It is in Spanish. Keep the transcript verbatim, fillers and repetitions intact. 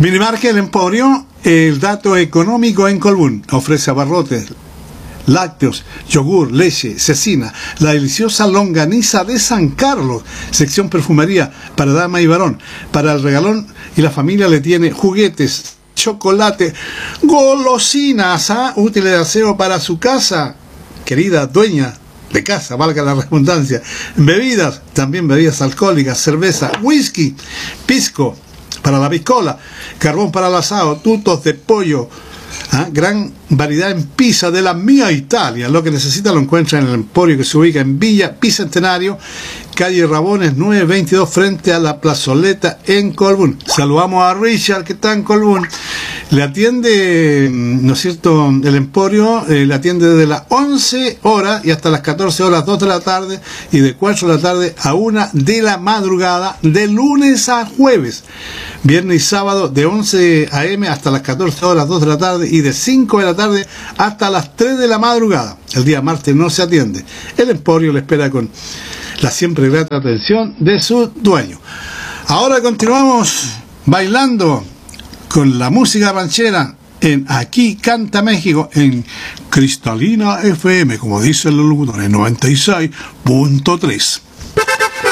Minimarket El Emporio, el dato económico en Colbún. Ofrece abarrotes, lácteos, yogur, leche, cecina, la deliciosa longaniza de San Carlos, sección perfumería para dama y varón. Para el regalón y la familia le tiene juguetes, chocolate, golosinas, ¿ah? útiles de aseo para su casa, querida dueña de casa, valga la redundancia. Bebidas, también bebidas alcohólicas, cerveza, whisky, pisco para la piscola, carbón para el asado, tutos de pollo, ¿ah? gran variedad en pizza de la mía Italia. Lo que necesita lo encuentra en el Emporio, que se ubica en Villa Bicentenario, calle Rabones nueve veintidós, frente a la plazoleta en Colbún. Saludamos a Richard, que está en Colbún. Le atiende, ¿no es cierto?, el Emporio, eh, le atiende desde las once horas y hasta las catorce horas, dos de la tarde, y de cuatro de la tarde a una de la madrugada, de lunes a jueves. Viernes y sábado de once a eme hasta las catorce horas, dos de la tarde, y de cinco de la tarde hasta las tres de la madrugada. El día martes no se atiende. El Emporio le espera con la siempre grata atención de su dueño. Ahora continuamos bailando con la música ranchera en Aquí Canta México, en Cristalina F M, como dicen los locutores, noventa y seis punto tres.